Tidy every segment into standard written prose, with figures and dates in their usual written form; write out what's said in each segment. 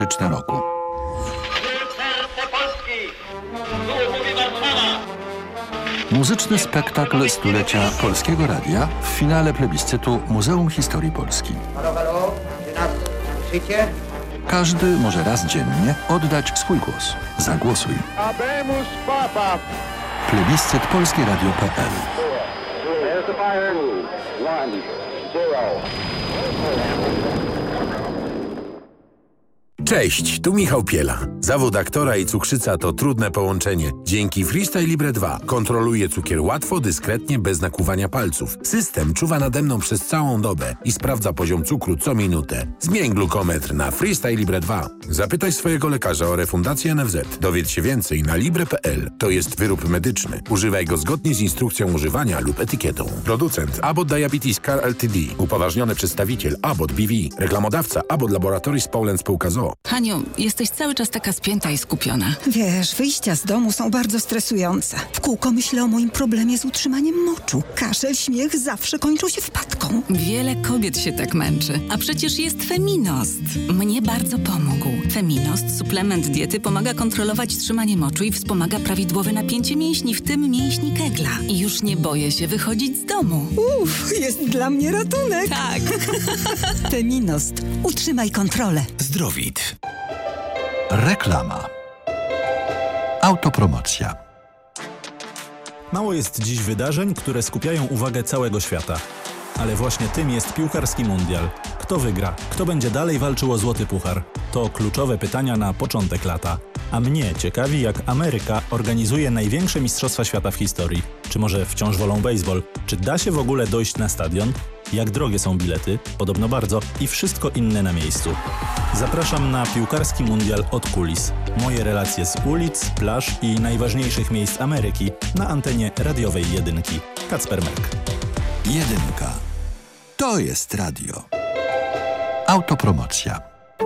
roku. Muzyczny spektakl stulecia Polskiego Radia w finale plebiscytu Muzeum Historii Polski. Halo, halo, czy nas słyszycie? Każdy może raz dziennie oddać swój głos. Zagłosuj. Habemus Papa. Plebiscyt polskieradio.pl. There's the fire. 1, 0. Cześć, tu Michał Piela. Zawód aktora i cukrzyca to trudne połączenie. Dzięki Freestyle Libre 2 kontroluję cukier łatwo, dyskretnie, bez nakłuwania palców. System czuwa nade mną przez całą dobę i sprawdza poziom cukru co minutę. Zmień glukometr na Freestyle Libre 2. Zapytaj swojego lekarza o refundację NFZ. Dowiedz się więcej na libre.pl. To jest wyrób medyczny. Używaj go zgodnie z instrukcją używania lub etykietą. Producent Abbott Diabetes Care Ltd. Upoważniony przedstawiciel Abbott BV. Reklamodawca Abbott Laboratories Poland Spółka z.o.o. Haniu, jesteś cały czas taka spięta i skupiona. Wiesz, wyjścia z domu są bardzo stresujące. W kółko myślę o moim problemie z utrzymaniem moczu. Kaszel, śmiech zawsze kończą się wpadką. Wiele kobiet się tak męczy. A przecież jest Feminost. Mnie bardzo pomógł. Feminost, suplement diety, pomaga kontrolować trzymanie moczu i wspomaga prawidłowe napięcie mięśni, w tym mięśni kegla. I już nie boję się wychodzić z domu. Jest dla mnie ratunek. Tak. Feminost. Utrzymaj kontrolę. Zdrowit. Reklama. Autopromocja. Mało jest dziś wydarzeń, które skupiają uwagę całego świata. Ale właśnie tym jest piłkarski mundial. Kto wygra? Kto będzie dalej walczył o złoty puchar? To kluczowe pytania na początek lata. A mnie ciekawi, jak Ameryka organizuje największe mistrzostwa świata w historii. Czy może wciąż wolą baseball? Czy da się w ogóle dojść na stadion? Jak drogie są bilety? Podobno bardzo. I wszystko inne na miejscu. Zapraszam na piłkarski mundial od kulis. Moje relacje z ulic, plaż i najważniejszych miejsc Ameryki na antenie radiowej Jedynki. Kacper Merk. Jedynka. To jest radio. Autopromocja.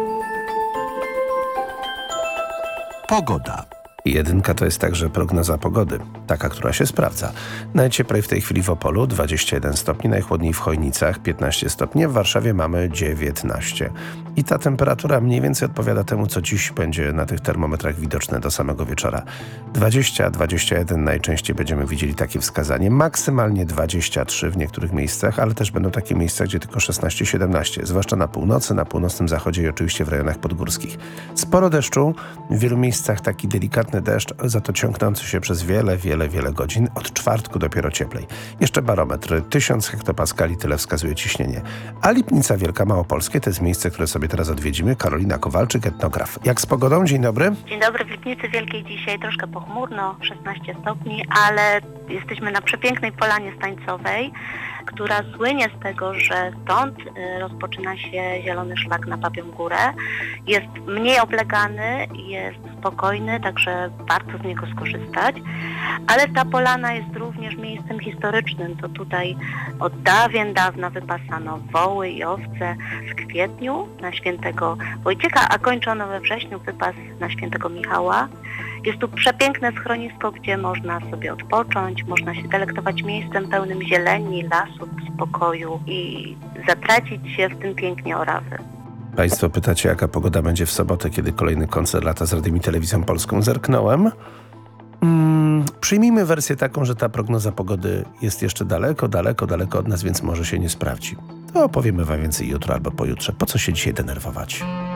Pogoda. Jedynka to jest także prognoza pogody, taka, która się sprawdza. Najcieplej w tej chwili w Opolu 21 stopni, najchłodniej w Chojnicach 15 stopni, w Warszawie mamy 19. I ta temperatura mniej więcej odpowiada temu, co dziś będzie na tych termometrach widoczne do samego wieczora. 20-21 najczęściej będziemy widzieli takie wskazanie, maksymalnie 23 w niektórych miejscach, ale też będą takie miejsca, gdzie tylko 16-17, zwłaszcza na północy, na północnym zachodzie i oczywiście w rejonach podgórskich. Sporo deszczu, w wielu miejscach taki delikatny deszcz, za to ciągnący się przez wiele godzin, od czwartku dopiero cieplej. Jeszcze barometr 1000 hektopaskali, tyle wskazuje ciśnienie. A Lipnica Wielka Małopolskie to jest miejsce, które sobie teraz odwiedzimy. Karolina Kowalczyk, etnograf. Jak z pogodą? Dzień dobry. Dzień dobry. W Lipnicy Wielkiej dzisiaj troszkę pochmurno, 16 stopni, ale jesteśmy na przepięknej polanie stańcowej, która słynie z tego, że stąd rozpoczyna się zielony szlak na Papią Górę. Jest mniej oblegany, jest spokojny, także warto z niego skorzystać. Ale ta polana jest również miejscem historycznym. To tutaj od dawien dawna wypasano woły i owce w kwietniu na świętego Wojciecha, a kończono we wrześniu wypas na świętego Michała. Jest tu przepiękne schronisko, gdzie można sobie odpocząć, można się delektować miejscem pełnym zieleni, lasu, spokoju i zatracić się w tym pięknie Orawy. Państwo pytacie, jaka pogoda będzie w sobotę, kiedy kolejny koncert lata z Radiem i Telewizją Polską. Zerknąłem. Przyjmijmy wersję taką, że ta prognoza pogody jest jeszcze daleko od nas, więc może się nie sprawdzi. To opowiemy wam więcej jutro albo pojutrze. Po co się dzisiaj denerwować?